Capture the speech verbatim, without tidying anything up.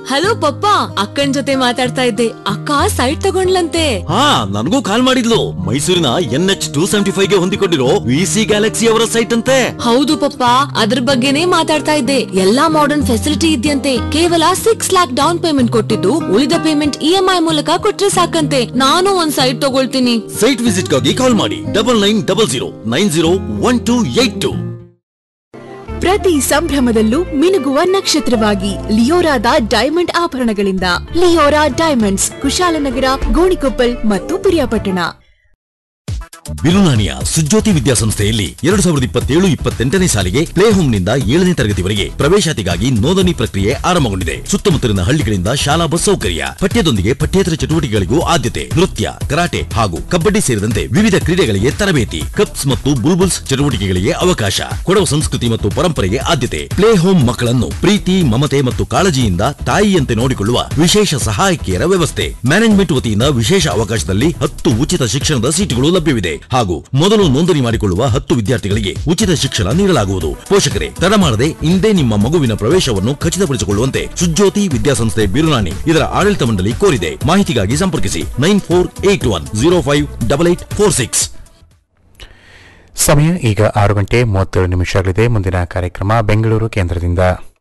Hello ಪಪ್ಪ, ಅಕ್ಕನ್ ಜೊತೆ ಮಾತಾಡ್ತಾ ಇದ್ದೆ. ಅಕ್ಕ ಸೈಟ್ ತಗೊಂಡ್ಲಂತೆ. ಹಾ, ನನಗೂ ಕಾಲ್ ಮಾಡಿದ್ಲು. ಮೈಸೂರಿನ N H two seventy five ಗೆ ಹೊಂದಿಕೊಂಡಿರೋ ವಿ ಸಿ ಗ್ಯಾಲಕ್ಸಿ ಅವರ ಸೈಟ್ ಅಂತೆ. ಹೌದು ಪಪ್ಪ, ಅದ್ರ ಬಗ್ಗೆನೇ ಮಾತಾಡ್ತಾ ಇದ್ದೆ. ಎಲ್ಲಾ ಮಾಡರ್ನ್ ಫೆಸಿಲಿಟಿ ಇದೆಯಂತೆ. ಕೇವಲ ಸಿಕ್ಸ್ ಲ್ಯಾಕ್ ಡೌನ್ ಪೇಮೆಂಟ್ ಕೊಟ್ಟಿದ್ದು ಉಳಿದ ಪೇಮೆಂಟ್ ಇ ಎಂ ಐ ಮೂಲಕ ಕೊಟ್ರೆ ಸಾಕಂತೆ. ನಾನು ಒಂದ್ ಸೈಟ್ ತಗೊಳ್ತೀನಿ. ಸೈಟ್ ವಿಸಿಟ್ ಗಾಗಿ ಕಾಲ್ ಮಾಡಿ double nine double zero nine zero one two eight two. ಪ್ರತಿ ಸಂಭ್ರಮದಲ್ಲೂ ಮಿನುಗುವ ನಕ್ಷತ್ರವಾಗಿ ಲಿಯೋರಾದ diamond ಆಭರಣಗಳಿಂದ. Leora diamonds, Kushalnagar, Gonikoppal ಮತ್ತು ಪಿರಿಯಾಪಟ್ಟಣ. ಬಿರುನಾಣಿಯ ಸುಜ್ಯೋತಿ ವಿದ್ಯಾಸಂಸ್ಥೆಯಲ್ಲಿ ಎರಡು ಸಾವಿರದ ಇಪ್ಪತ್ತೇಳು ಇಪ್ಪತ್ತೆಂಟನೇ ಸಾಲಿಗೆ ಪ್ಲೇ ಹೋಮ್ ನಿಂದ ಏಳನೇ ತರಗತಿವರೆಗೆ ಪ್ರವೇಶಾತಿಗಾಗಿ ನೋಂದಣಿ ಪ್ರಕ್ರಿಯೆ ಆರಂಭಗೊಂಡಿದೆ. ಸುತ್ತಮುತ್ತಲಿನ ಹಳ್ಳಿಗಳಿಂದ ಶಾಲಾ ಬಸ್ ಸೌಕರ್ಯ, ಪಠ್ಯದೊಂದಿಗೆ ಪಠ್ಯೇತರ ಚಟುವಟಿಕೆಗಳಿಗೂ ಆದ್ಯತೆ. ನೃತ್ಯ, ಕರಾಟೆ ಹಾಗೂ ಕಬಡ್ಡಿ ಸೇರಿದಂತೆ ವಿವಿಧ ಕ್ರೀಡೆಗಳಿಗೆ ತರಬೇತಿ. ಕಪ್ಸ್ ಮತ್ತು ಬುಲ್ಬುಲ್ಸ್ ಚಟುವಟಿಕೆಗಳಿಗೆ ಅವಕಾಶ. ಕೊಡವ ಸಂಸ್ಕೃತಿ ಮತ್ತು ಪರಂಪರೆಗೆ ಆದ್ಯತೆ. ಪ್ಲೇ ಹೋಮ್ ಮಕ್ಕಳನ್ನು ಪ್ರೀತಿ, ಮಮತೆ ಮತ್ತು ಕಾಳಜಿಯಿಂದ ತಾಯಿಯಂತೆ ನೋಡಿಕೊಳ್ಳುವ ವಿಶೇಷ ಸಹಾಯಕಿಯರ ವ್ಯವಸ್ಥೆ. ಮ್ಯಾನೇಜ್ಮೆಂಟ್ ವತಿಯಿಂದ ವಿಶೇಷ ಅವಕಾಶದಲ್ಲಿ ಹತ್ತು ಉಚಿತ ಶಿಕ್ಷಣದ ಸೀಟುಗಳು ಲಭ್ಯವಿದೆ ಹಾಗೂ ಮೊದಲು ನೋಂದಣಿ ಮಾಡಿಕೊಳ್ಳುವ ಹತ್ತು ವಿದ್ಯಾರ್ಥಿಗಳಿಗೆ ಉಚಿತ ಶಿಕ್ಷಣ ನೀಡಲಾಗುವುದು. ಪೋಷಕರೇ, ತಡ ಮಾಡದೆ ಇಂದೇ ನಿಮ್ಮ ಮಗುವಿನ ಪ್ರವೇಶವನ್ನು ಖಚಿತಪಡಿಸಿಕೊಳ್ಳುವಂತೆ ಸುಜ್ಯೋತಿ ವಿದ್ಯಾಸಂಸ್ಥೆ ಬಿರುನಾಣಿ ಇದರ ಆಡಳಿತ ಮಂಡಳಿ ಕೋರಿದೆ. ಮಾಹಿತಿಗಾಗಿ ಸಂಪರ್ಕಿಸಿ nine four eight one zero five double eight four six. ಸಮಯ ಈಗ ಆರು ಗಂಟೆ ಮೂವತ್ತೇಳು ನಿಮಿಷ ಆಗಲಿದೆ. ಮುಂದಿನ ಕಾರ್ಯಕ್ರಮ ಬೆಂಗಳೂರು ಕೇಂದ್ರದಿಂದ.